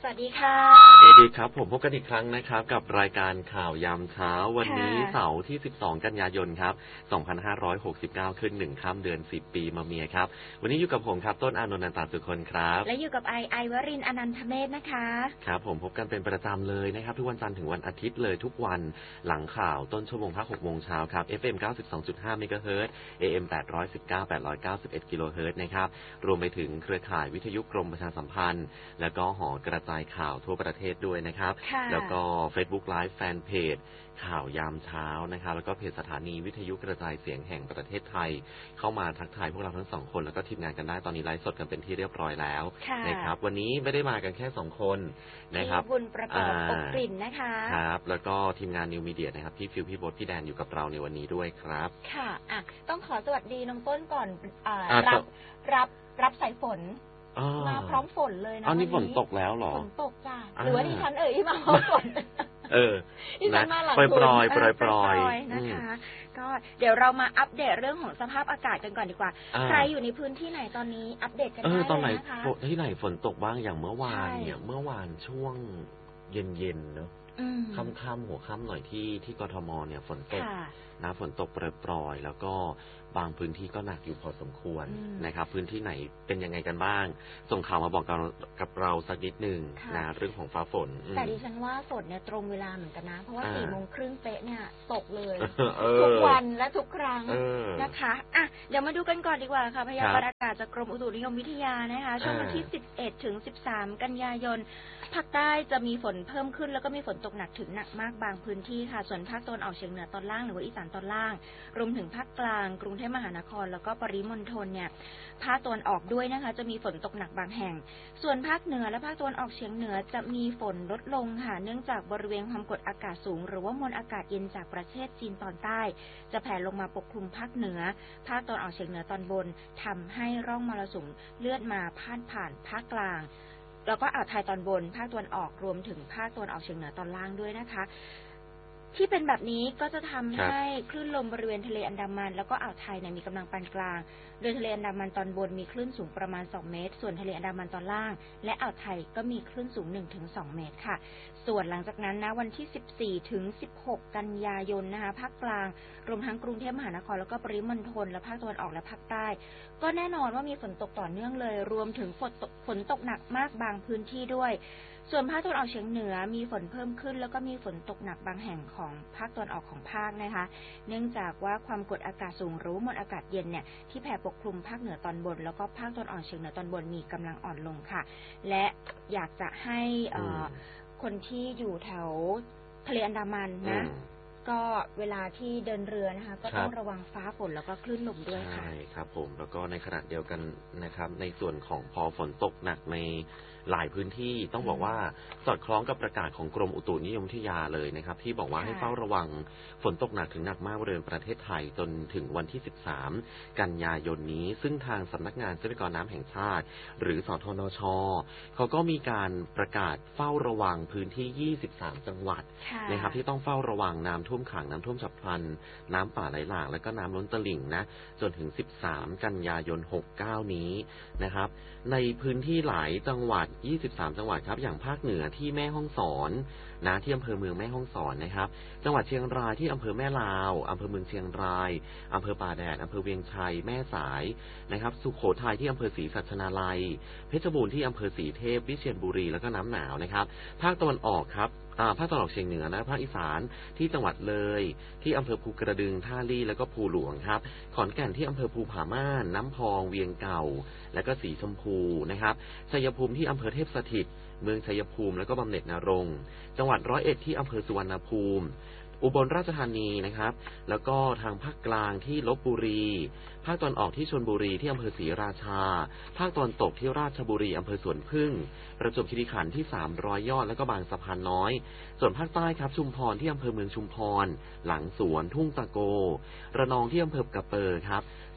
สวัสดีค่ะสวัสดีครับผมพบกันอีกครั้งนะครับกับรายการข่าวยามเช้าวันนี้เสาร์ที่12กันยายนครับ2569ขึ้น1ค่ำเดือน10ปีมะเมียครับวันนี้อยู่กับผมครับต้นอานนท์ นันตาสุคนครับและอยู่กับไอวรินทร์อนันทเมธนะคะครับผมพบกันเป็นประจำเลยนะครับทุกวันจันทร์ถึงวันอาทิตย์เลยทุกวันหลังข่าวต้นชั่วโมงภาค 6 โมงเช้าครับ FM 92.5 เมกะเฮิรตซ์ AM 819 กิโลเฮิรตซ์นะครับรวมไปถึงเครือข่ายวิทยุกรมประชาสัมพันธ์แล้วก็หอกระจายข่าวทั่วประเทศด้วยนะครับแล้วก็ Facebook Live Fanpage ข่าวยามเช้านะครับแล้วก็เพจสถานีวิทยุกระจายเสียงแห่งประเทศไทยเข้ามาทักทายพวกเราทั้งสองคนแล้วก็ทีมงานกันได้ตอนนี้ไลฟ์สดกันเป็นที่เรียบร้อยแล้วนะครับวันนี้ไม่ได้มากันแค่2คนนะครับบุญประกอบอบกลิ่นนะคะครับแล้วก็ทีมงานนิวมีเดียนะครับพี่ฟิวพี่โบ๊ทพี่แดนอยู่กับเราในวันนี้ด้วยครับค่ะต้องขอสวัสดีน้องต้นก่อนรับสายฝนมาพร้อมฝนเลยนะนี่ฝนตกแล้วหรอฝนตกจ้ะหรือว่าดิฉันที่มาพร้อมฝนดิฉันมาหลังปล่อยนะคะก็เดี๋ยวเรามาอัปเดตเรื่องของสภาพอากาศกันก่อนดีกว่าใครอยู่ในพื้นที่ไหนตอนนี้อัปเดตกันได้เลยนะคะที่ไหนฝนตกบ้างอย่างเมื่อวานเนี่ยเมื่อวานช่วงเย็นๆเนอะค่ำหัวค่ำหน่อยที่กทมเนี่ยฝนตกนะฝนตกปล่อยๆแล้วก็บางพื้นที่ก็หนักอยู่พอสมควรนะครับพื้นที่ไหนเป็นยังไงกันบ้างส่งข่าวมาบอกกับเราสักนิดนึงนะเรื่องของฟ้าฝนแต่ดิฉันว่าฝนเนี่ยตรงเวลาเหมือนกันนะเพราะว่า4 โมงครึ่งเป๊ะเนี่ยตกเลยทุกวันและทุกครั้งนะคะเดี๋ยวมาดูกันก่อนดีกว่าค่ะพยากรณ์อากาศจากกรมอุตุนิยมวิทยานะคะช่วงวันที่11 ถึง 13 กันยายนภาคใต้จะมีฝนเพิ่มขึ้นแล้วก็มีฝนตกหนักถึงหนักมากบางพื้นที่ค่ะส่วนภาคตะวันออกเฉียงเหนือตอนล่างหรือว่าอีสานตอนล่างรวมถึงภาคกลางกรุงเทพมหานครแล้วก็ปริมณฑลเนี่ยภาคตะวันออกด้วยนะคะจะมีฝนตกหนักบางแห่งส่วนภาคเหนือและภาคตะวันออกเฉียงเหนือจะมีฝนลดลงค่ะเนื่องจากบริเวณความกดอากาศสูงหรือว่ามวลอากาศเย็นจากประเทศจีนตอนใต้จะแผ่ลงมาปกคลุมภาคเหนือภาคตะวันออกเฉียงเหนือตอนบนทำให้ร่องมรสุมเลื่อนมาพาดผ่านภาคกลางแล้วก็อ่าวไทยตอนบนภาคตะวันออกรวมถึงภาคตะวันออกเฉียงเหนือตอนล่างด้วยนะคะที่เป็นแบบนี้ก็จะทำให้คลื่นลมบริเวณทะเลอันดามันแล้วก็อ่าวไทยมีกำลังปานกลางโดยทะเลอันดามันตอนบนมีคลื่นสูงประมาณ2 เมตรส่วนทะเลอันดามันตอนล่างและอ่าวไทยก็มีคลื่นสูง 1-2 เมตรค่ะส่วนหลังจากนั้นนะวันที่14 ถึง 16 กันยายนนะคะภาคกลางรวมทั้งกรุงเทพมหานครแล้วก็ปริมณฑลและภาคตะวันออกและภาคใต้ก็แน่นอนว่ามีฝนตกต่อเนื่องเลยรวมถึงฝนตกหนักมากบางพื้นที่ด้วยส่วนภาคตะวันออกเฉียงเหนือมีฝนเพิ่มขึ้นแล้วก็มีฝนตกหนักบางแห่งของภาคตะวันออกของภาคนะคะเนื่องจากว่าความกดอากาศสูงหรือมวลอากาศเย็นเนี่ยที่แผ่ปกคลุมภาคเหนือตอนบนแล้วก็ภาคตะวันออกเฉียงเหนือตอนบนมีกำลังอ่อนลงค่ะและอยากจะให้คนที่อยู่แถวทะเลอันดามันนะก็เวลาที่เดินเรือนะคะก็ต้องระวังฟ้าฝนแล้วก็คลื่นลมด้วยค่ะใช่ครับผมแล้วก็ในขณะเดียวกันนะครับในส่วนของพอฝนตกหนักในหลายพื้นที่ต้องบอกว่าสอดคล้องกับประกาศของกรมอุตุนิยมวิทยาเลยนะครับที่บอกว่าให้เฝ้าระวังฝนตกหนักถึงหนักมากบริเวณประเทศไทยจนถึงวันที่13 กันยายนนี้ซึ่งทางสำนักงานทรัพยากรน้ำแห่งชาติหรือสทนช.เขาก็มีการประกาศเฝ้าระวังพื้นที่23 จังหวัดนะครับที่ต้องเฝ้าระวังน้ำท่วมขังน้ำท่วมฉับพลันน้ำป่าไหลหลากและก็น้ำล้นตลิ่งนะจนถึง13 กันยายน 69 นี้นะครับในพื้นที่หลายจังหวัด23 จังหวัดครับอย่างภาคเหนือที่แม่ฮ่องสอนนะที่อำเภอเมืองแม่ฮ่องสอนนะครับจังหวัดเชียงรายที่อำเภอแม่ลาวอำเภอเมืองเชียงรายอำเภอป่าแดดอำเภอเวียงชัยแม่สายนะครับสุโขทัยที่อำเภอศรีสัชนาลัยเพชรบูรณ์ที่อำเภอศรีเทพวิเชียรบุรีแล้วก็น้ำหนาวนะครับภาคตะวันออกครับภาคตะวันออกเฉียงเหนือนะภาคอีสานที่จังหวัดเลยที่อำเภอภูกระดึงท่าลี่แล้วก็ภูหลวงครับขอนแก่นที่อำเภอภูผาม่านน้ำพองเวียงเก่าและก็สีชมพูนะครับชัยภูมิที่อำเภอเทพสถิตเมืองชัยภูมิแล้วก็บำเหน็จนรงค์จังหวัด101ที่อำเภอสุวรรณภูมิอุบลราชธานีนะครับแล้วก็ทางภาคกลางที่ลพบุรีภาคตะวันออกที่ชลบุรีที่อำเภอศรีราชาภาคตะวันตกที่ราชบุรีอำเภอสวนพึ่งประจวบคีรีขันธ์ที่300 ยอดแล้วก็บางสะพานน้อยส่วนภาคใต้ครับชุมพรที่อำเภอเมืองชุมพรหลังสวนทุ่งตะโกระนองที่อำเภอกระเปอครับสุ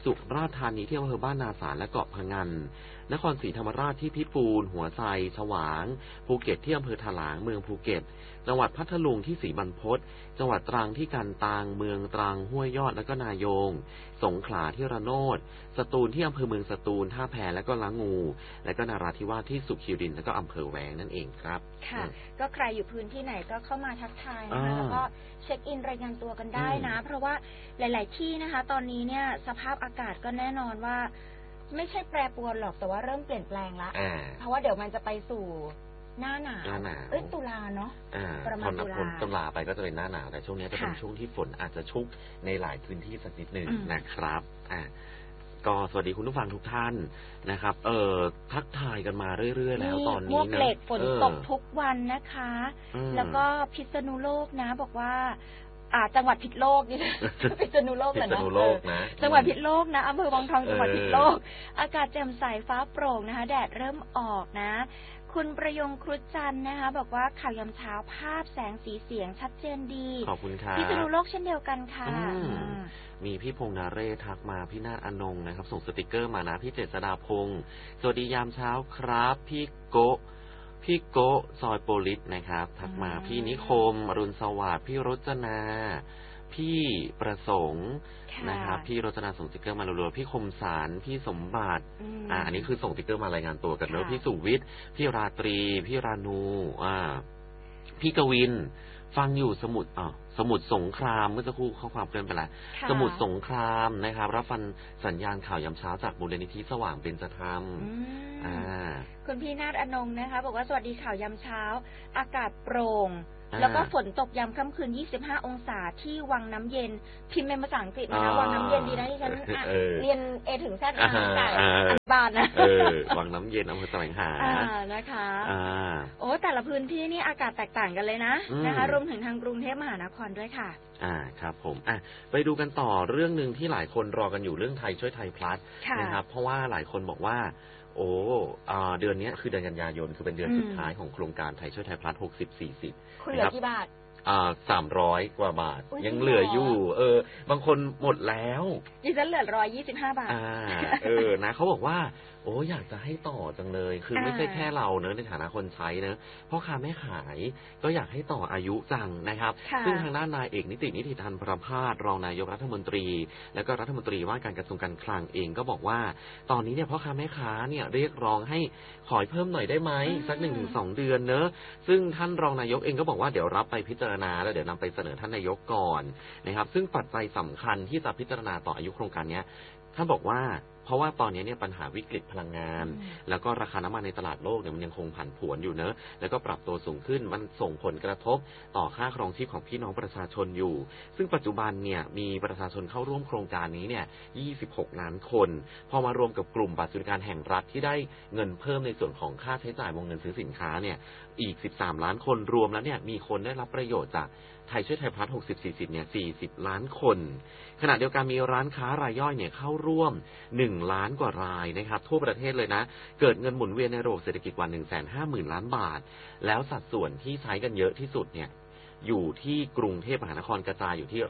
สุราษฎร์ธานีที่อำเภอบ้านนาสารและเกาะพะงันนครศรีธรรมราชที่พิปูนหัวไซฉวางภูเก็ตที่อำเภอถลางเมืองภูเก็ตจังหวัดพัทลุงที่ศรีบรรพตจังหวัดตรังที่กันตางเมืองตรังห้วยยอดและก็นายงสงขลาที่ระโนดสตูลที่อำเภอเมืองสตูลท่าแพและก็ละงูและก็นราธิวาสที่สุขคีรินทร์และก็อำเภอแวงนั่นเองครับค่ะก็ใครอยู่พื้นที่ไหนก็เข้ามาทักทายนะคะแล้วก็เช็คอินรายงานตัวกันได้นะเพราะว่าหลายๆที่นะคะตอนนี้เนี่ยสภาพอากาศก็แน่นอนว่าไม่ใช่แปรปรวนหรอกแต่ว่าเริ่มเปลี่ยนแปลงแล้วเพราะว่าเดี๋ยวมันจะไปสู่หน้าหนาวตุลาเนาะประมาณตุลาไปก็จะเป็นหน้าหนาวแต่ช่วงนี้จะเป็นช่วงที่ฝนอาจจะชุกในหลายพื้นที่สักนิดหนึ่งนะครับก็สวัสดีคุณผู้ฟังทุกท่านนะครับทักทายกันมาเรื่อยๆแล้วตอนนี้นะมวกเหล็กฝนตกทุกวันนะคะแล้วก็พิษณุโลกนะบอกว่าจังหวัดพิษโลกนี่พิษณุโลกนะจังหวัดพิษโลกนะอำเภอวังทองจังหวัดพิษโลกอากาศแจ่มใสฟ้าโปร่งนะคะแดดเริ่มออกนะคุณประยงครุฑจันทร์นะคะบอกว่าข่าวยามเช้าภาพแสงสีเสียงชัดเจนดีขอบคุณค่ะพิษณุโลกเช่นเดียวกันค่ะมีพี่พงษ์นาเรศทักมาพี่นาฏอนงนะครับส่งสติกเกอร์มานะพี่เจษฎาพงศ์สวัสดียามเช้าครับพี่โกซอยโปลิสนะครับทักมาพี่นิคมอรุณสวัสดิ์พี่รจนาพี่ประสงค์นะครับพี่รจนาส่งสติกเกอร์มารัวๆพี่คมสารพี่สมบัติอันนี้คือส่งสติกเกอร์มารายงานตัวกันเนอะพี่สุวิทย์พี่ราตรีพี่รานูพี่กวินฟังอยู่สมุทรสงครามเมื่อสักครู่ข้อความเกินไปแล้วสมุทรสงครามนะครับรับฟังสัญญาณข่าวยามเช้าจากมูลนิธิสว่างเบญจธรรมคุณพี่นาฏอนงนะคะบอกว่าสวัสดีข่าวยามเช้าอากาศโปร่งแล้วก็ฝนตกยามค่ำคืน25องศาที่วังน้ำเย็นพิมพ์เป็นภาษาอังกฤษนะคะวังน้ำเย็นดีนะที่ฉันเรียน A ถึง Z มาตั้งแต่อนุบาลนะวังน้ำเย็นอำเภอแสวงหานะคะโอ้แต่ละพื้นที่นี่อากาศแตกต่างกันเลยนะคะรวมถึงทางกรุงเทพมหานครด้วยค่ะครับผมไปดูกันต่อเรื่องนึงที่หลายคนรอกันอยู่เรื่องไทยช่วยไทยพลัสนะครับเพราะว่าหลายคนบอกว่าเดือนนี้คือเดือนกันยายนคือเป็นเดือนสุดท้ายของโครงการไทยช่วยไทยพลัส60-40 คุณเหลือกี่บาท 300 กว่าบาทยังเหลืออยู่บางคนหมดแล้วดิฉันเหลือ125 บาทนะเขาบอกว่าอยากจะให้ต่อจังเลยคือไม่ใช่แค่เราเนอะในฐานะคนใช้เนอะพ่อค้าแม่ขายก็อยากให้ต่ออายุจังนะครับซึ่งทางด้านนายเอกนิติธันประภาสรองนายกรัฐมนตรีและก็รัฐมนตรีว่าการกระทรวงการคลังเองก็บอกว่าตอนนี้เนี่ยพ่อค้าแม่ค้าเนี่ยเรียกร้องให้ขอเพิ่มหน่อยได้ไหมสัก 1-2 เดือนเนอะซึ่งท่านรองนายกเองก็บอกว่าเดี๋ยวรับไปพิจารณาแล้วเดี๋ยวนำไปเสนอท่านนายกก่อนนะครับซึ่งปัจจัยสำคัญที่จะพิจารณาต่ออายุโครงการนี้ท่านบอกว่าเพราะว่าตอนนี้เนี่ยปัญหาวิกฤตพลังงานแล้วก็ราคาน้ำมันในตลาดโลกเนี่ยมันยังคงผันผวนอยู่เนอะแล้วก็ปรับตัวสูงขึ้นมันส่งผลกระทบต่อค่าครองชีพของพี่น้องประชาชนอยู่ซึ่งปัจจุบันเนี่ยมีประชาชนเข้าร่วมโครงการนี้เนี่ย26 ล้านคนพอมารวมกับกลุ่มบัตรสวัสดิการแห่งรัฐที่ได้เงินเพิ่มในส่วนของค่าใช้จ่ายวงเงินซื้อสินค้าเนี่ยอีก13 ล้านคนรวมแล้วเนี่ยมีคนได้รับประโยชน์จากไทยช่วยไทยพลัส60-40เนี่ย40 ล้านคนขณะเดียวกันมีร้านค้ารายย่อยเนี่ยเข้าร่วม1 ล้านกว่ารายนะครับทั่วประเทศเลยนะเกิดเงินหมุนเวียนในระบบเศรษฐกิจกว่า 150,000 ล้านบาทแล้วสัดส่วนที่ใช้กันเยอะที่สุดเนี่ยอยู่ที่กรุงเทพมหานครกระจายอยู่ที่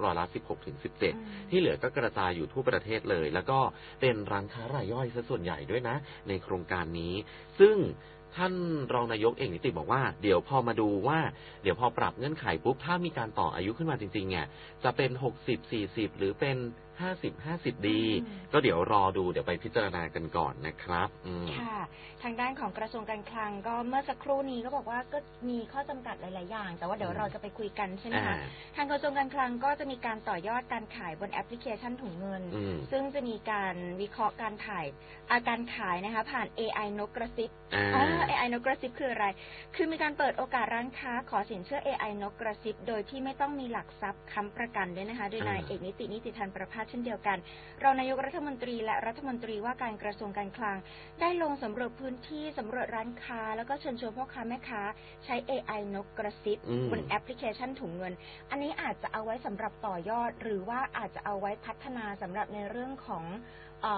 16-17%ที่เหลือก็กระจายอยู่ทั่วประเทศเลยแล้วก็เป็นร้านค้ารายย่อยซะส่วนใหญ่ด้วยนะในโครงการนี้ซึ่งท่านรองนายกเอกนิติบอกว่าเดี๋ยวพอมาดูว่าเดี๋ยวพอปรับเงื่อนไขปุ๊บถ้ามีการต่ออายุขึ้นมาจริงๆเนี่ยจะเป็น60-40หรือเป็น50-50ดีก็เดี๋ยวรอดูเดี๋ยวไปพิจารณากันก่อนนะครับค่ะทางด้านของกระทรวงการคลังก็เมื่อสักครู่นี้ก็บอกว่าก็มีข้อจำกัดหลายๆอย่างแต่ว่าเดี๋ยวเราจะไปคุยกันใช่ไหมคะทางกระทรวงการคลังก็จะมีการต่อยอดการขายบนแอปพลิเคชันถุงเงินซึ่งจะมีการวิเคราะห์การขายนะคะผ่าน AI นกกระซิบAI นกกระซิบคืออะไรคือมีการเปิดโอกาสร้านค้าขอสินเชื่อ AI นกกระซิบโดยที่ไม่ต้องมีหลักทรัพย์ค้ำประกันด้วยนะคะโดยนายเอกนิติธันประภาสเช่นเดียวกันรองนายกรัฐมนตรีและรัฐมนตรีว่าการกระทรวงการคลังได้ลงสำรวจพื้นที่สำรวจร้านค้าแล้วก็เชิญชวนพ่อค้าแม่ค้าใช้ AI นกกระซิบบนแอปพลิเคชันถุงเงินอันนี้อาจจะเอาไว้สำหรับต่อยอดหรือว่าอาจจะเอาไว้พัฒนาสำหรับในเรื่องของ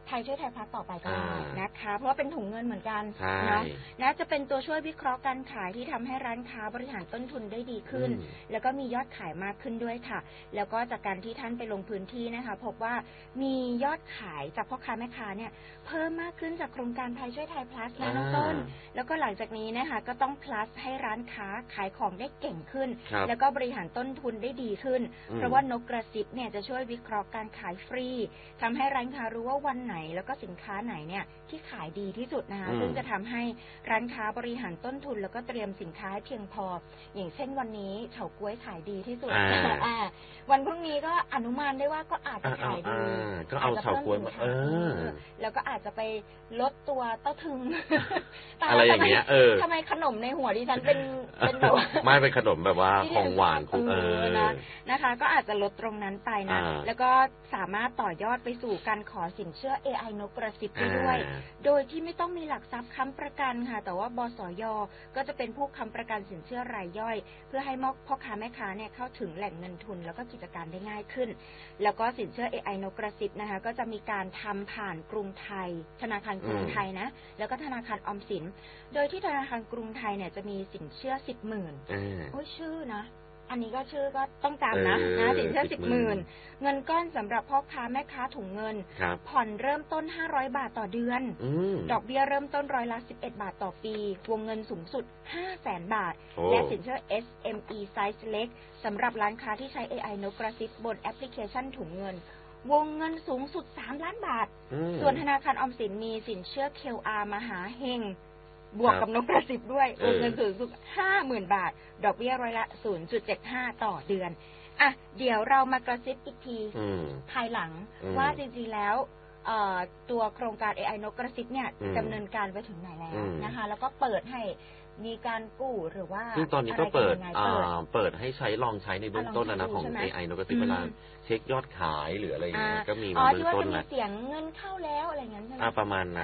ไทยช่วยไทยพลัสต่อไปก็ได้นะคะเพราะว่าเป็นถุงเงินเหมือนกันเนาะนะจะเป็นตัวช่วยวิเคราะห์การขายที่ทำให้ร้านค้าบริหารต้นทุนได้ดีขึ้นแล้วก็มียอดขายมากขึ้นด้วยค่ะแล้วก็จากการที่ท่านไปลงพื้นที่นะคะพบว่ามียอดขายจากพ่อค้าแม่ค้าเนี่ยเพิ่มมากขึ้นจากโครงการไทยช่วยไทยพลัสนะน้องต้นแล้วก็หลังจากนี้นะคะก็ต้องพลัสให้ร้านค้าขายของได้เก่งขึ้นแล้วก็บริหารต้นทุนได้ดีขึ้นเพราะว่านกกระซิบเนี่ยจะช่วยวิเคราะห์การขายฟรีทำให้ร้านค้ารู้ว่าวันไหนแล้วก็สินค้าไหนเนี่ยที่ขายดีที่สุดนะคะซึ่งจะทำให้ร้านค้าบริหารต้นทุนแล้วก็เตรียมสินค้าให้เพียงพออย่างเช่นวันนี้เฉาก๊วยขายดีที่สุดวันพรุ่งนี้ก็อนุมานได้ว่าก็อาจจะขายดีก็เอาเฉาก๊วยแล้วก็อาจจะไปลดตัวเต้าถึงอะไรอย่างเงี้ยทำไมขนมในหัวดิฉันเป็นแบบไม่เป็นขนมแบบว่าของหวานคุณนะคะก็อาจจะลดตรงนั้นไปนะแล้วก็สามารถต่อยอดไปสู่การขอสินเชื่อ AI นกกระซิบได้ด้วยโดยที่ไม่ต้องมีหลักทรัพย์ค้ำประกันค่ะแต่ว่าบสย.ก็จะเป็นผู้ค้ำประกันสินเชื่อรายย่อยเพื่อให้พ่อค้าแม่ค้าเนี่ยเข้าถึงแหล่งเงินทุนแล้วก็กิจการได้ง่ายขึ้นแล้วก็สินเชื่อ AI นกกระซิบนะคะก็จะมีการทำผ่านกรุงไทยธนาคารกรุงไทยนะแล้วก็ธนาคารออมสินโดยที่ธนาคารกรุงไทยเนี่ยจะมีสินเชื่อ 10,000 โอ้ยชื่อนะอันนี้ก็ชื่อก็ต้องจำนะสินเชื่อ 10,000 เงินก้อนสำหรับพ่อค้าแม่ค้าถุงเงินผ่อนเริ่มต้น500 บาทต่อเดือนดอกเบี้ยเริ่มต้นร้อยละ11 บาทต่อปีวงเงินสูงสุด 500,000 บาทและสินเชื่อ SME ไซส์เล็กสำหรับร้านค้าที่ใช้ AI นกกระซิบบนแอปพลิเคชันถุงเงินวงเงินสูงสุด3 ล้านบาทส่วนธนาคารออมสินมีสินเชื่อ QR มหาเฮงบวกกับนกกระซิบด้วยวงเงินสูงสุด 50,000 บาทดอกเบี้ยร้อยละ 0.75 ต่อเดือนอ่ะเดี๋ยวเรามากระซิบอีกทีภายหลังว่าจริงๆแล้วตัวโครงการ AI นกกระซิบเนี่ยดำเนินการไปถึงไหนแล้วนะคะแล้วก็เปิดให้มีการกู้หรือว่าซึ่งตอนนี้ก็เปิดให้ใช้ลองใช้ในเบื้องต้นแล้วนะของ AI นกกระซิบเวลาเช็คยอดขายหรืออะไรอย่างเงี้ยก็มีมาเบื้องต้นแล้วที่ว่าจะมีเสียงเงินเข้าแล้วอะไรอย่างเงี้ยใช่ไหมประมาณนั้น